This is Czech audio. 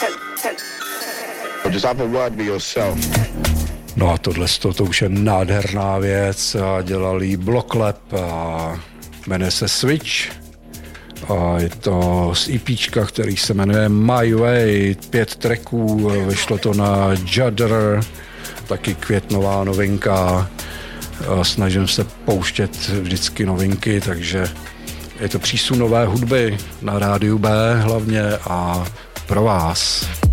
Just have a word with yourself. No a tohle to už je nádherná věc a dělal jí Blocklab a jmenuje se Switch a je to z EPčka, který se jmenuje My Way, 5 tracků, vyšlo to na Judder, taky květnová novinka, a snažím se pouštět vždycky novinky, takže je to přísun nové hudby na rádiu B hlavně a pro vás.